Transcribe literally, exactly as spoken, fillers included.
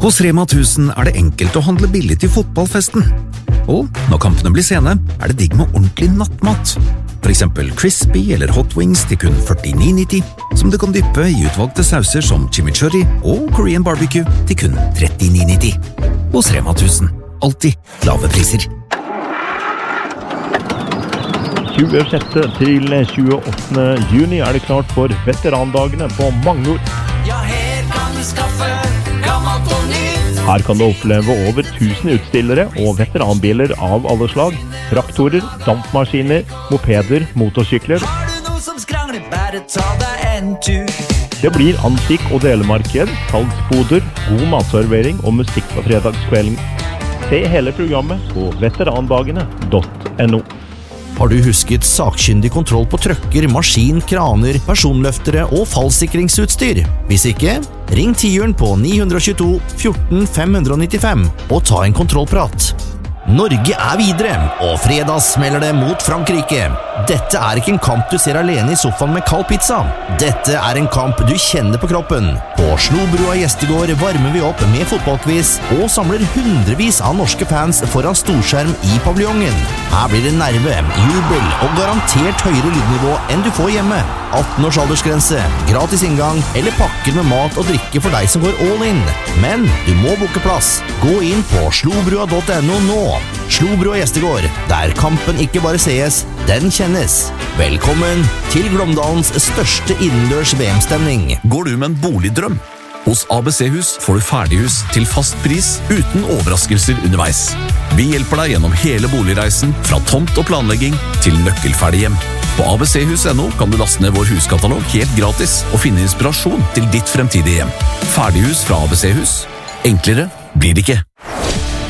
Hos Rema tusen er det enkelt å handle billig til fotballfesten. Og når kampene blir sene, er det digg med ordentlig nattmat. For eksempel crispy eller hot wings til kun førtini nitti, som du kan dyppe i utvalgte sauser som chimichurri og Korean barbecue til kun trettini nitti. Hos Rema tusen. Alltid lave priser. tjuesjette til tjueåttende juni er det klart for veterandagene på Magnor. Ja, her kan du skaffe gammelt og nytt. Her kan du oppleve over tusen utstillere og veteranbiler av alle slag. Traktorer, dampmaskiner, mopeder, motorsykler. Har du noe som skrangler, bare ta deg en tur. Det blir antikk- og delemarked, salgsboder, god matservering og musikk på fredagskvelden. Se hele programmet på veterandagene punktum no. Har du husket sakkyndig kontroll på trøkker, maskin, kraner, personløftere og fallsikringsutstyr? Hvis ikke, ring tiuren på ni to to fjorten fem nittifem og ta en kontrollprat. Norge er videre, og fredag smeller det mot Frankrike. Dette er ikke en kamp du ser alene i sofaen med kald pizza. Dette er en kamp du kjenner på kroppen. På Slobrua gjestegård varmer vi opp med fotballquiz og samler hundrevis av norske fans foran storskjerm i paviljongen. Her blir det nerve, jubel og garantert høyere lydnivå enn du får hjemme. atten års aldersgrense, gratis inngang eller pakker med mat og drikke for deg som går all in. Men du må boke plass. Gå inn på slobrua punktum no nå. Slobrua gjestegård, der kampen ikke bare sees, den kjennes. Velkommen til Glåmdalens største innendørs V M-stemning. Går du med en boligdrøm? Hos A B C-hus får du ferdighus til fast pris uten overraskelser underveis. Vi hjelper deg gjennom hele boligreisen, fra tomt og planlegging til nøkkelferdig hjem. På A B C hus punktum no kan du laste ned vår huskatalog helt gratis og finne inspirasjon til ditt fremtidige hjem. Ferdighus fra A B C-hus. Enklere blir det ikke.